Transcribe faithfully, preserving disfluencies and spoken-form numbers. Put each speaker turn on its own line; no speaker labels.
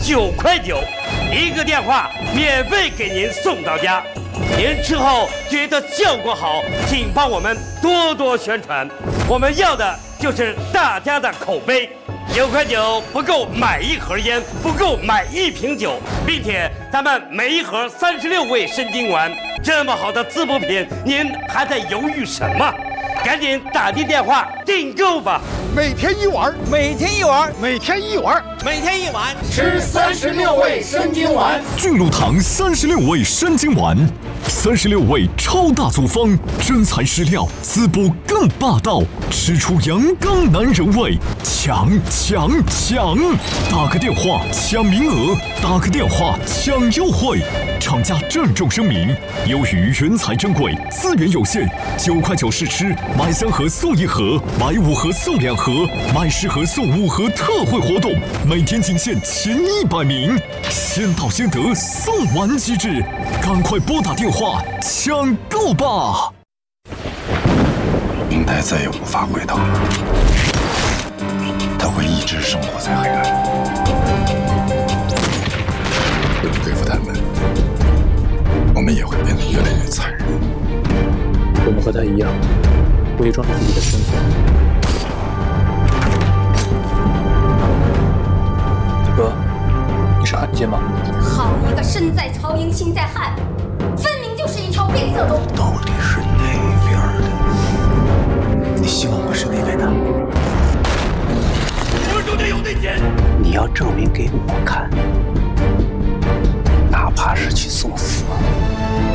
九块九，一个电话免费给您送到家。您吃后觉得效果好，请帮我们多多宣传。我们要的就是大家的口碑。九块九不够买一盒烟，不够买一瓶酒，并且咱们每一盒三十六味参精丸，这么好的滋补品，您还在犹豫什么？赶紧打进电话订购吧！
每天一碗，
每天一碗，
每天一碗，
每天一碗，
吃三十六味参精丸。
巨鹿堂三十六味参精丸，三十六味超大组方，真材实料，滋补更霸道，吃出阳刚男人味，抢抢抢！打个电话抢名额，打个电话抢优惠。厂家郑重声明：由于原材珍贵，资源有限，九块九试吃，买三盒送一盒，买五盒送两盒，买十盒送五盒特惠活动，每天仅限前一百名，先到先得，送完即止，赶快拨打电话抢购吧！
明代再也无法回头了，他会一直生活在黑暗。为了对付他们，我们也会变得越来越残忍。
我们和他一样，伪装着自己的身份。哥，你是汉奸吗？
好一个身在曹营心在汉，分明就是一条变色龙。
到底是哪边的？你希望我是哪边的？
我们中间有内奸！
你要证明给我看。